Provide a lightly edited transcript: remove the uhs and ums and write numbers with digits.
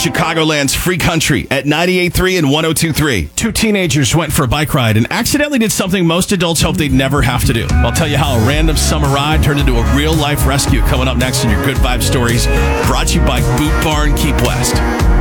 Chicagoland's free country at 98.3 and 102.3. Two teenagers went for a bike ride and accidentally did something most adults hope they'd never have to do. I'll tell you how a random summer ride turned into a real-life rescue coming up next in your Good Vibe Stories, brought to you by Boot Barn Keep West.